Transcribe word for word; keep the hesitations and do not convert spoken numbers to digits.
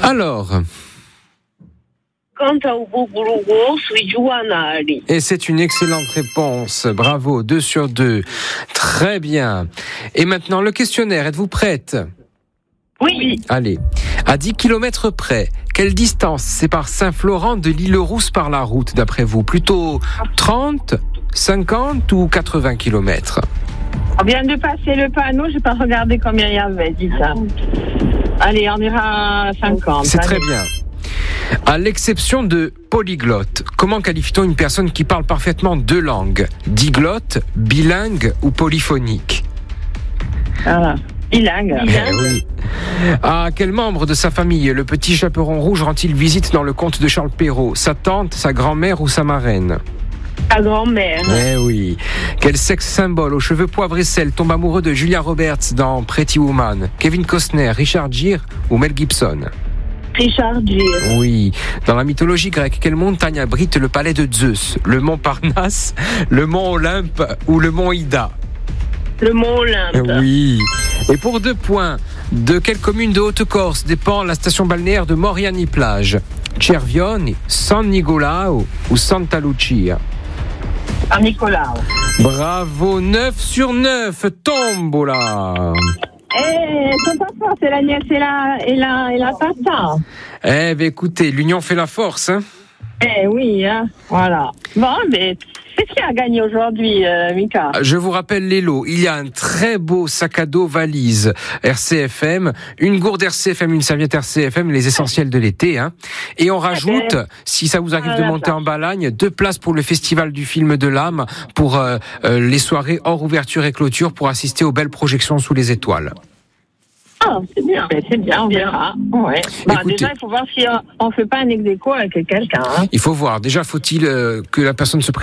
Alors, et c'est une excellente réponse. Bravo, deux sur deux. Très bien. Et maintenant, le questionnaire. Êtes-vous prête ? Oui. Allez. À dix kilomètres près, quelle distance sépare Saint-Florent de l'Île-Rousse par la route, d'après vous ? Plutôt trente, cinquante ou quatre-vingts kilomètres ? On vient de passer le panneau, je n'ai pas regardé combien il y avait, dis ça. Allez, on ira à cinquante. C'est allez. très bien. À l'exception de polyglotte, comment qualifie-t-on une personne qui parle parfaitement deux langues ? Diglotte, bilingue ou polyphonique ? Voilà. Bilingue. Eh oui. À quel membre de sa famille le petit chaperon rouge rend-il visite dans le conte de Charles Perrault ? Sa tante, sa grand-mère ou sa marraine ? Ta grand-mère. Eh oui. Quel sexe symbole aux cheveux poivre et sel tombe amoureux de Julia Roberts dans Pretty Woman ? Kevin Costner, Richard Gere ou Mel Gibson ? Richard Gere. Oui. Dans la mythologie grecque, quelle montagne abrite le palais de Zeus ? Le mont Parnasse, le mont Olympe ou le mont Ida ? Le mont Olympe. Oui. Et pour deux points, de quelle commune de Haute-Corse dépend la station balnéaire de Moriani-Plage ? Cervione, San Nicolao ou Santa Lucia ? À Nicolas. Bravo, neuf sur neuf, tombola. Eh, c'est pas fort, c'est la nièce et la, et la, et la tata. Eh ben écoutez, l'union fait la force, hein. Eh oui, hein, voilà. Bon, mais qu'est-ce qu'il a gagné aujourd'hui, euh, Mika ? Je vous rappelle les lots. Il y a un très beau sac à dos valise R C F M, une gourde R C F M, une serviette R C F M, les essentiels de l'été, hein. Et on rajoute, si ça vous arrive de monter en Balagne, deux places pour le festival du film de l'âme, pour euh, euh, les soirées hors ouverture et clôture, pour assister aux belles projections sous les étoiles. Ah, c'est bien, mais c'est bien, on verra. Ouais. Bah, Écoutez, déjà, il faut voir si on ne fait pas un ex-aequo avec quelqu'un. Hein. Il faut voir. Déjà, faut-il euh, que la personne se présente ?